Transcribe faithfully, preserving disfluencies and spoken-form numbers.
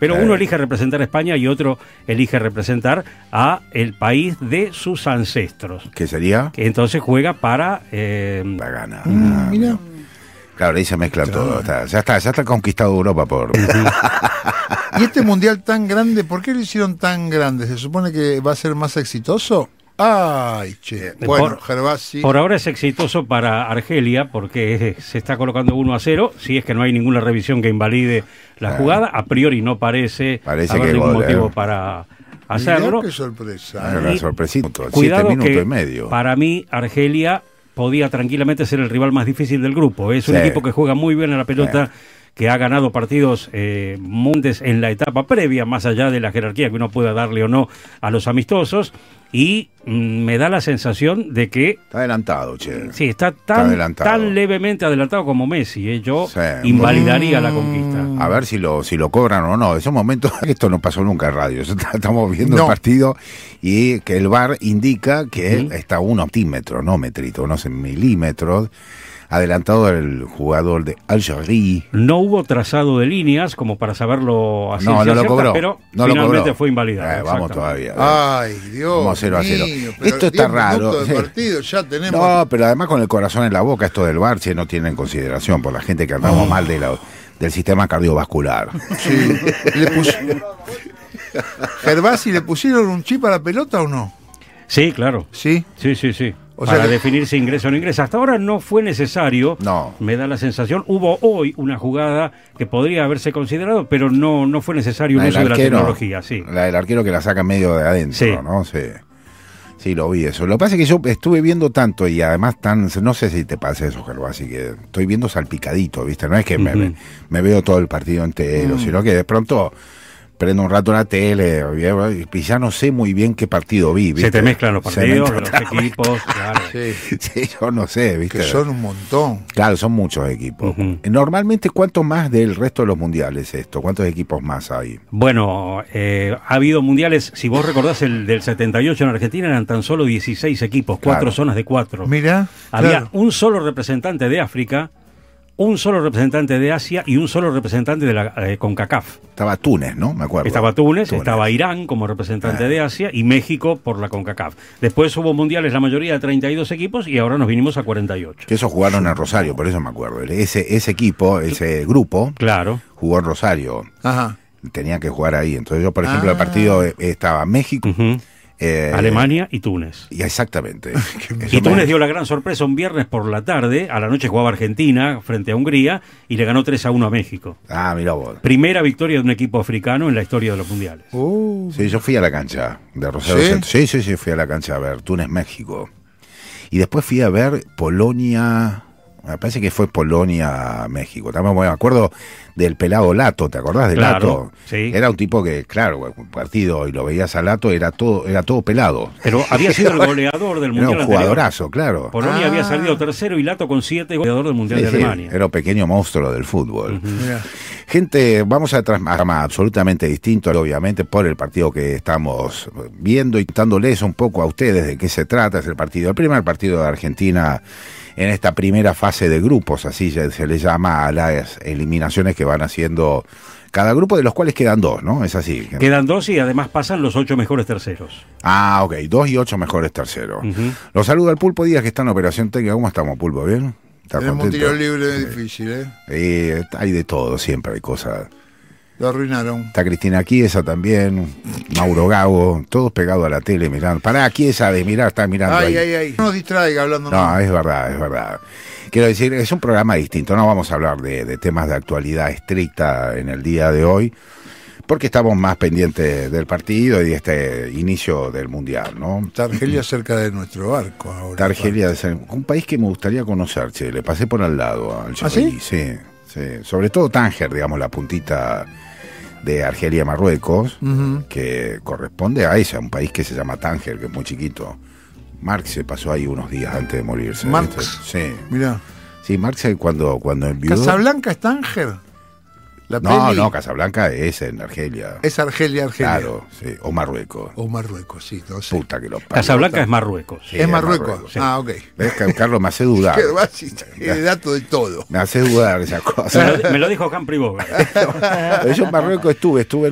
Pero eh. uno elige representar a España y otro elige representar a el país de sus ancestros. ¿Qué sería? Que entonces juega para... Eh, la gana. Mm, Ah, mira. Claro, ahí se mezcla Claro. todo. Está, ya está, ya está conquistado Europa por... ¿Y este mundial tan grande, por qué lo hicieron tan grande? ¿Se supone que va a ser más exitoso? Ay, che. Bueno, por, Gervasi. por ahora es exitoso para Argelia porque se está colocando uno a cero. Si es que no hay ninguna revisión que invalide la Ah. jugada, a priori no parece, Parece haber que ningún gol, para eh. para Mirá hacerlo. qué sorpresa. Ah, ¿eh? una sorpresita. Siete Cuidado minutos que y medio. para mí Argelia podía tranquilamente ser el rival más difícil del grupo. Es un Sí. equipo que juega muy bien a la pelota, que ha ganado partidos eh, mundes en la etapa previa, más allá de la jerarquía que uno pueda darle o no a los amistosos, y mm, me da la sensación de que Está adelantado, che. sí, está Está tan, adelantado. tan levemente adelantado como Messi. ¿eh? Yo Sí. invalidaría la conquista. A ver si lo si lo cobran o no. Es un momento, esto no pasó nunca en radio. Estamos viendo No. el partido y que el V A R indica que Ujú. está a un optímetro, no metrito, unos milímetros, adelantado el jugador de Algeria. No hubo trazado de líneas como para saberlo así, No, no lo cobró. pero No lo finalmente cobró. fue invalidado. Eh, vamos exactamente. todavía. Ay, Dios. Vamos cero a cero. mío, pero Esto está diez raro. minutos de Sí. partido, ya tenemos. No, pero además con el corazón en la boca, esto del V A R che, no tiene en consideración por la gente que andamos mal de la, del sistema cardiovascular. Sí. Le pus... Gervasi, ¿le pusieron un chip a la pelota o no? Sí, claro. Sí. Sí, sí, sí. O Para sea que- definir si ingresa o no ingresa. Hasta ahora no fue necesario. No. Me da la sensación. Hubo hoy una jugada que podría haberse considerado, pero no, no fue necesario un La uso del de la arquero, tecnología. Sí. La del arquero que la saca medio de adentro, Sí. ¿no? Sí. Sí, lo vi eso. Lo que pasa es que yo estuve viendo tanto y además tan, no sé si te pasa eso, Gervasi, que estoy viendo salpicadito, ¿viste? No es que me, Ujú. me veo todo el partido entero, Mm. sino que de pronto prendo un rato la tele y ya no sé muy bien qué partido vi, ¿viste? Se te mezclan los Se me partidos, entra- los equipos. Claro. Sí. Sí, yo no sé, ¿viste? Que son un montón. Claro, son muchos equipos. Ujú. Normalmente, ¿cuánto más del resto de los mundiales esto? ¿Cuántos equipos más hay? Bueno, eh, ha habido mundiales, si vos recordás el del setenta y ocho en Argentina, eran tan solo dieciséis equipos, cuatro Claro. zonas de cuatro. Mira. Había claro. un solo representante de África, un solo representante de Asia y un solo representante de la eh, CONCACAF. Estaba Túnez, ¿no? Me acuerdo. Estaba Túnez, Túnez. estaba Irán como representante Ah. de Asia y México por la CONCACAF. Después hubo mundiales, la mayoría de treinta y dos equipos, y ahora nos vinimos a cuarenta y ocho. Que esos jugaron en Rosario, por eso me acuerdo. Ese, ese equipo, ese grupo, Claro. jugó en Rosario. Ajá. Tenía que jugar ahí. Entonces yo, por ejemplo, Ah. el partido eh, estaba México. Ujú. eh, Alemania y Túnez. Y exactamente. Y Túnez dio la gran sorpresa un viernes por la tarde, a la noche jugaba Argentina frente a Hungría y le ganó tres a uno a México. Ah, mira vos. Primera victoria de un equipo africano en la historia de los mundiales. Uh, Sí, yo fui a la cancha de Rosario ¿Sí? Centro. Sí, sí, sí, fui a la cancha a ver Túnez, México. Y después fui a ver Polonia. Me parece que fue Polonia, México. También me acuerdo del pelado Lato, ¿te acordás de Claro, Lato? sí. Era un tipo que, claro, un partido y lo veías a Lato, era todo, era todo pelado. Pero había sido el goleador del Era mundial un anterior. jugadorazo, claro. Polonia Ah. había salido tercero y Lato con siete, goleador del mundial Sí, de sí, Alemania. era un pequeño monstruo del fútbol. mira. Gente, vamos a transmitir absolutamente distinto, obviamente, por el partido que estamos viendo y contándoles un poco a ustedes de qué se trata. Es el partido, el primer partido de Argentina en esta primera fase de grupos, así se, se le llama a las eliminaciones que van haciendo cada grupo, de los cuales quedan dos, ¿no? Es así. Quedan dos y además pasan los ocho mejores terceros. Ah, ok, dos y ocho mejores terceros. Ujú. Los saluda el Pulpo Díaz, que está en operación técnica. ¿Cómo estamos, Pulpo? ¿Bien? ¿Está Tenemos un contento? tiro libre difícil, ¿eh? Eh, hay de todo, siempre hay cosas. Lo arruinaron. Está Cristina Chiesa también, Mauro Gago, todos pegados a la tele mirando. Pará, Chiesa de mirar, está mirando Ay, ahí. ay, ay. No nos distraiga hablando. No, es verdad, es verdad. Quiero decir, es un programa distinto, no vamos a hablar de, de temas de actualidad estricta en el día de hoy, porque estamos más pendientes del partido y de este inicio del Mundial, ¿no? Está Argelia cerca de nuestro barco ahora. Está Argelia es un país que me gustaría conocer, che, le pasé por al lado al ¿Ah, sí? sí, sí, sobre todo Tánger, digamos, la puntita de Argelia, Marruecos, Ujú. que corresponde a ella, un país que se llama Tánger, que es muy chiquito. Marx se pasó ahí unos días antes de morirse. Marx. ¿viste? Sí. Mira. Sí, Marx cuando, cuando enviudó... ¿Casablanca es Tánger? La No, peli no, Casablanca es en Argelia. es Argelia, Argelia. Claro, sí, o Marruecos. O Marruecos, sí, no sé. Puta que lo parió. Casablanca es Marruecos. Sí, es es Marruecos. Marruecos, sí. Ah, ok. ¿Ves, Carlos? Me hace dudar. Qué básico, tiene dato de todo. Me hace dudar esa Me cosa. lo, me lo dijo Humphrey Bogart. Yo en Marruecos estuve, estuve